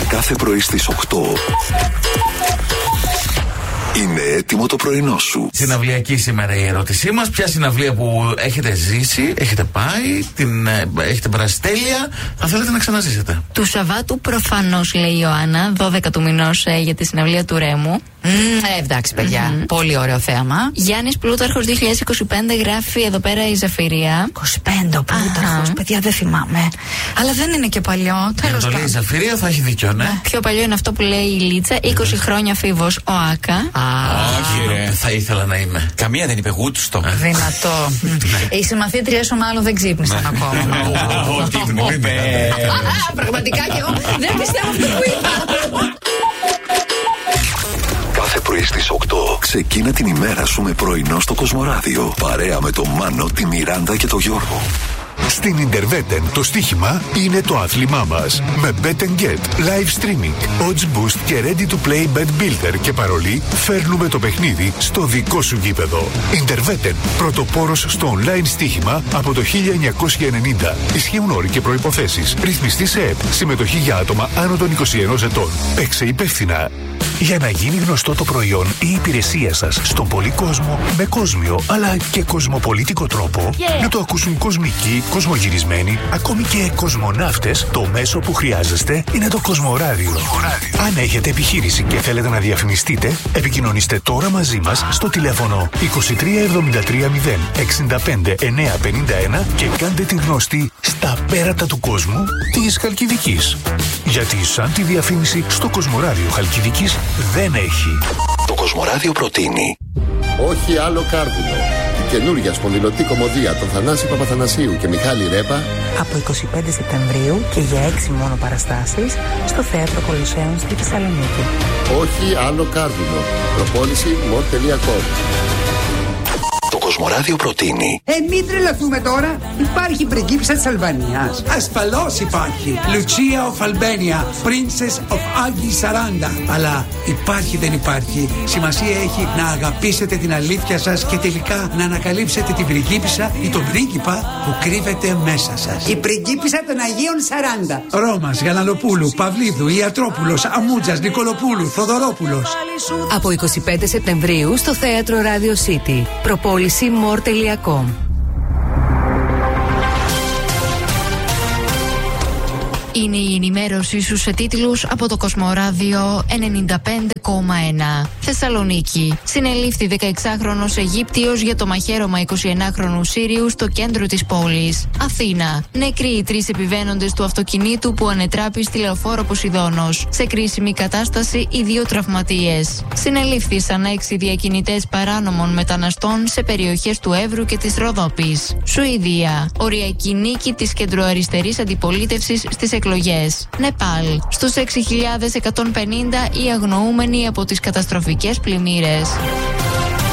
Κάθε πρωί στις 8 είναι έτοιμο το πρωινό σου. Συναυλιακή σήμερα η ερώτησή μας. Ποια συναυλία που έχετε ζήσει, έχετε πάει, έχετε περάσει τέλεια, θα θέλετε να ξαναζήσετε? Του Σαββάτου προφανώς, λέει η Ιωάννα, 12 του μηνός για τη συναυλία του Ρέμου. Εντάξει, παιδιά. Πολύ ωραίο θέαμα. Γιάννης Πλούταρχος 2025 γράφει εδώ πέρα η Ζαφυρία. 25 ο Πλούταρχος, παιδιά, δεν θυμάμαι. Αλλά δεν είναι και παλιό. Τέλος πάντων. Η Ζαφυρία θα έχει δίκιο, ναι. Πιο παλιό είναι αυτό που λέει η Λίτσα. 20 χρόνια φίβος ο Άκα. Όχι, ρε. Θα ήθελα να είμαι. Καμία δεν είπε γούστο. Δυνατό. Οι συμμαθήτριές σου μάλλον δεν ξύπνησαν ακόμα. Όχι, μου είπε. Πραγματικά και εγώ δεν πιστεύω αυτό που είπα. Κάθε πρωί στις 8 ξεκίνα την ημέρα σου με πρωινό στο Κοσμοράδιο. Παρέα με τον Μάνο, τη Μιράντα και τον Γιώργο. Στην Ιντερβέτεν το στοίχημα είναι το άθλημά μας. Με Bet & Get, live streaming, odds boost και ready to play bet builder και παρολί, φέρνουμε το παιχνίδι στο δικό σου γήπεδο. Ιντερβέτεν, πρωτοπόρος στο online στοίχημα από το 1990. Ισχύουν όροι και προϋποθέσεις. Ρυθμιστή σε ΕΠ. Συμμετοχή για άτομα άνω των 21 ετών. Παίξε υπεύθυνα. Για να γίνει γνωστό το προϊόν ή η υπηρεσία σας στον πολύ κόσμο, με κόσμιο αλλά και κοσμοπολίτικο τρόπο, να το ακούσουν κοσμικοί, κοσμογυρισμένοι, ακόμη και κοσμοναύτες, το μέσο που χρειάζεστε είναι το Κοσμοράδιο. Αν έχετε επιχείρηση και θέλετε να διαφημιστείτε, επικοινωνήστε τώρα μαζί μας στο τηλέφωνο 2373 065 951 και κάντε την γνωστή στα πέρατα του κόσμου της Χαλκιδικής. Γιατί σαν τη διαφήμιση στο Κοσμοράδιο Χαλκιδικής δεν έχει. Το Κοσμοράδιο προτείνει Όχι άλλο κάρβουνο. Η καινούργια σπονδυλωτή κομμωδία των Θανάση Παπαθανασίου και Μιχάλη Ρέπα από 25 Σεπτεμβρίου και για 6 μόνο παραστάσεις στο Θέατρο Κολοσσέων στη Θεσσαλονίκη. Όχι άλλο κάρβουνο. Προπόληση more.com. Το Κοσμοράδιο προτείνει. Μην τρελαθούμε τώρα. Υπάρχει πριγκίπισσα της Αλβανίας. Ασφαλώς υπάρχει. Lucia of Albania, Princess of Agi Saranda. Αλλά υπάρχει δεν υπάρχει. Σημασία έχει να αγαπήσετε την αλήθεια σας και τελικά να ανακαλύψετε την πριγκίπισσα ή τον πρίγκιπα που κρύβεται μέσα σας. Η πριγκίπισσα των Αγίων Σαράντα. Ρώμας, Γαλανοπούλου, Παυλίδου, Ιατρόπουλος, Αμούτζας, Νικολοπούλου, Θοδωρόπουλος. Από 25 Σεπτεμβρίου στο Θέατρο Radio City. Προπόληση more.com. Είναι η ενημέρωσή σου σε τίτλους από το Κοσμοράδιο 95,1. Θεσσαλονίκη. Συνελήφθη 16χρονος Αιγύπτιος για το μαχαίρωμα 21χρονου Σύριου στο κέντρο της πόλης. Αθήνα. Νεκροί οι 3 επιβαίνοντες του αυτοκινήτου που ανετράπη στη λεωφόρο Ποσειδώνος. Σε κρίσιμη κατάσταση οι 2 τραυματίες. Συνελήφθησαν 6 διακινητές παράνομων μεταναστών σε περιοχές του Εύρου και της Ροδόπης. Σουηδία. Οριακή νίκη της κεντροαριστερής αντιπολίτευσης στις εκλογές. Νεπάλ. Στους 6.150 οι αγνοούμενοι από τις καταστροφικές πλημμύρες.